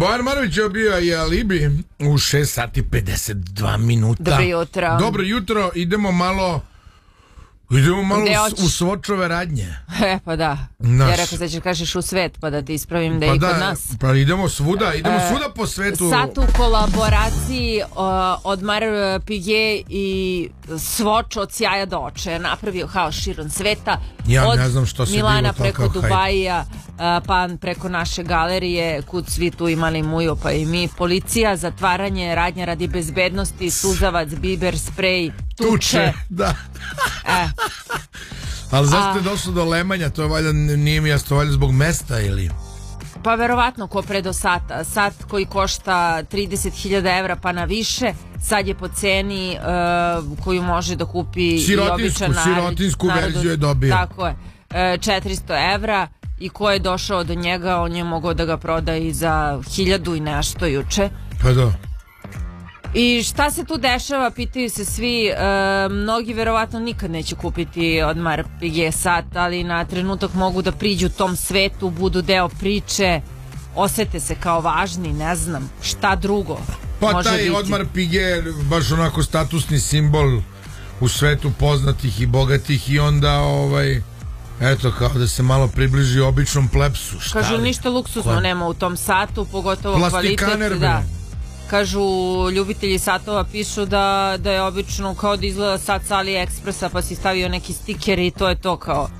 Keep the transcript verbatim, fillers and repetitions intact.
Bojan Marović je bio i Alibi u šest sati pedeset dva minuta. Dobro jutro. Dobro jutro, idemo malo idemo malo u, u svočove radnje. E pa da. Naš. Ja rekao da ćeš kažeš u svet, pa da ti ispravim da je pa i da, kod nas. Pa idemo svuda, idemo e, svuda po svetu. Sat u kolaboraciji uh, Odmar Piguet i Svoč od sjaja do očaja napravio haos širom sveta. Ja od ne znam što se Milana bilo preko takav Dubaija, uh, pa preko naše galerije, kud svi tu imali mujo, pa i mi. Policija, zatvaranje, radnja radi bezbednosti, suzavac, biber, sprej, tuče. Tuče, da. E. Ali zašto je došlo do lemanja? To je valjda, nije mi jasno, valjda zbog mesta ili? Pa verovatno ko pre do sata. Sat koji košta trideset hiljada evra pa na više, sad je po ceni uh, koju može da kupi sirotinsku, i običan narod. Sirotinsku verziju je dobio. Tako je. Uh, četiristo evra i ko je došao do njega, on je mogao da ga proda i za hiljadu i nešto juče. Pa da. I šta se tu dešava, pitaju se svi, e, mnogi verovatno nikad neće kupiti Odmar Piguet sat, ali na trenutak mogu da priđu tom svetu, budu deo priče, osete se kao važni, ne znam, šta drugo pa može taj biti. Odmar Piguet baš onako statusni simbol u svetu poznatih i bogatih i onda ovaj eto kao da se malo približi običnom plepsu. Šta Kažu li? ništa luksuzno Ko? nema u tom satu, pogotovo Plastikaner, kvalitet. Da. Kažu, ljubitelji satova pišu da, da je obično kao da izgleda sat sa AliExpressa pa si stavio neki stiker i to je to kao